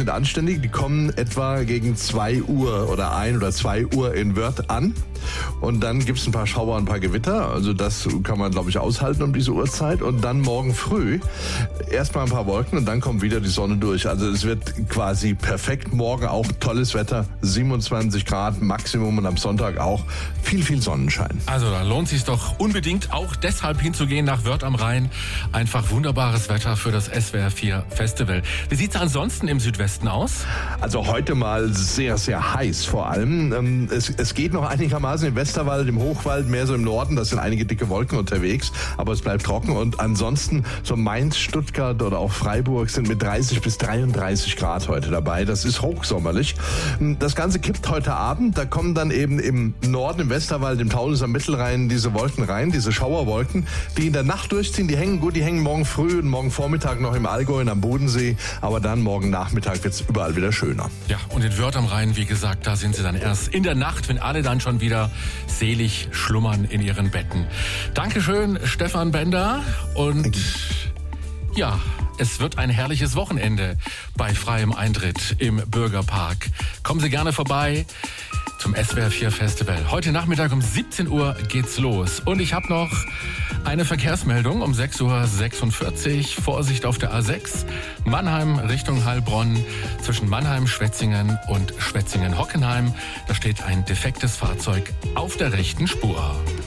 sind anständig. Die kommen etwa gegen 2 Uhr oder 1 oder 2 Uhr in Wörth an. Und dann gibt's ein paar Schauer, ein paar Gewitter. Also das kann man, glaube ich, aushalten um diese Uhrzeit. Und dann morgen früh erstmal ein paar Wolken und dann kommt wieder die Sonne durch. Also es wird quasi perfekt. Morgen auch tolles Wetter, 27 Grad Maximum und am Sonntag auch viel Sonnenschein. Also da lohnt sich doch unbedingt auch deshalb hinzugehen nach Wörth am Rhein. Einfach wunderbares Wetter für das SWR 4 Festival. Wie sieht's ansonsten im Südwesten aus? Also heute mal sehr heiß vor allem. Es geht noch einigermaßen im Westerwald, im Hochwald, mehr so im Norden. Da sind einige dicke Wolken unterwegs, aber es bleibt trocken. Und ansonsten so Mainz, Stuttgart oder auch Freiburg sind mit 30 bis 33 Grad heute dabei. Das ist hochsommerlich. Das Ganze kippt heute Abend. Da kommen dann eben im Norden, im Westerwald, im Taunus am Mittelrhein diese Wolken rein, diese Schauerwolken, die in der Nacht durchziehen. Die hängen gut, die hängen morgen früh und morgen Vormittag noch im Allgäu und am Bodensee. Aber dann morgen Nachmittag wird's überall wieder schöner. Ja, und in Wörth am Rhein, wie gesagt, da sind sie dann erst in der Nacht, wenn alle dann schon wieder selig schlummern in ihren Betten. Dankeschön, Stefan Bender. Und ja, es wird ein herrliches Wochenende bei freiem Eintritt im Bürgerpark. Kommen Sie gerne vorbei zum SWR 4 Festival. Heute Nachmittag um 17 Uhr geht's los. Und ich habe noch eine Verkehrsmeldung um 6:46 Uhr. Vorsicht auf der A6. Mannheim Richtung Heilbronn. Zwischen Mannheim, Schwetzingen und Schwetzingen-Hockenheim. Da steht ein defektes Fahrzeug auf der rechten Spur.